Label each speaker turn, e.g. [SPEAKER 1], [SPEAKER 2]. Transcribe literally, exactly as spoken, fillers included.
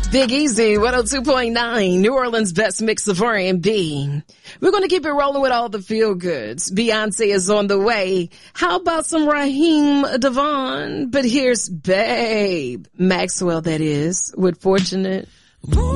[SPEAKER 1] Big Easy, one oh two point nine, New Orleans' best mix of R and B. We're going to keep it rolling with all the feel goods. Beyonce is on the way. How about some Raheem Devon? But here's Babe Maxwell, that is, with Fortunate.